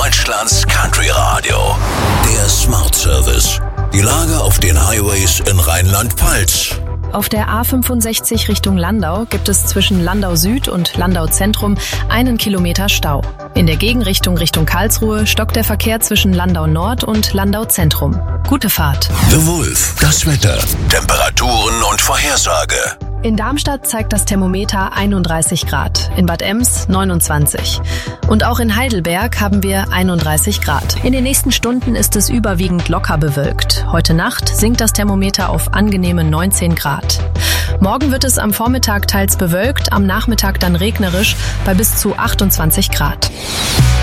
Deutschlands Country Radio. Der Smart Service. Die Lage auf den Highways in Rheinland-Pfalz. Auf der A65 Richtung Landau gibt es zwischen Landau Süd und Landau Zentrum 1 Kilometer Stau. In der Gegenrichtung Richtung Karlsruhe stockt der Verkehr zwischen Landau Nord und Landau Zentrum. Gute Fahrt. The Wolf. Das Wetter. Temperaturen und Vorhersage. In Darmstadt zeigt das Thermometer 31 Grad, in Bad Ems 29. Und auch in Heidelberg haben wir 31 Grad. In den nächsten Stunden ist es überwiegend locker bewölkt. Heute Nacht sinkt das Thermometer auf angenehme 19 Grad. Morgen wird es am Vormittag teils bewölkt, am Nachmittag dann regnerisch bei bis zu 28 Grad.